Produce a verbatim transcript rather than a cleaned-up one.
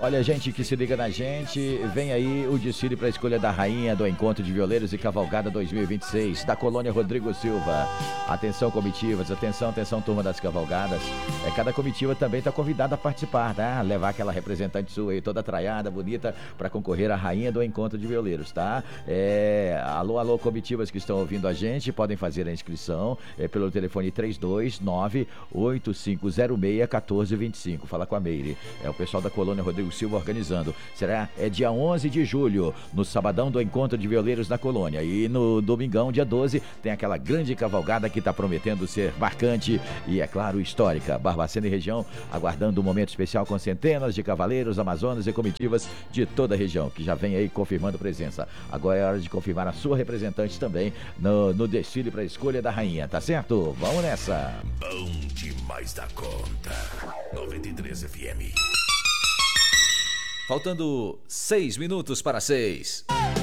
Olha, gente que se liga na gente, vem aí o desfile para a escolha da rainha do Encontro de Violeiros e Cavalgada dois mil e vinte e seis, da Colônia Rodrigo Silva. Atenção, comitivas, atenção, atenção, turma das cavalgadas. É, cada comitiva também está convidada a participar, tá? Levar aquela representante sua aí, toda traiada, bonita, para concorrer à rainha do Encontro de Violeiros, tá? É, alô, alô, comitivas que estão ouvindo a gente, podem fazer a inscrição é, pelo telefone três dois nove, oito cinco zero seis, um quatro dois cinco. Fala com a Meire. É o pessoal da Colônia Rodrigo Silva organizando. Será? É dia onze de julho, no sabadão do Encontro de Violeiros na Colônia. E no domingão, dia doze, tem aquela grande cavalgada que está prometendo ser marcante e, é claro, histórica. Barbacena e região aguardando um momento especial com centenas de cavaleiros, amazonas e comitivas de toda a região, que já vem aí confirmando presença. Agora é hora de confirmar a sua representante também no, no desfile para a escolha da rainha, tá certo? Vamos nessa! Bom demais da conta. noventa e três F M. Faltando seis minutos para seis.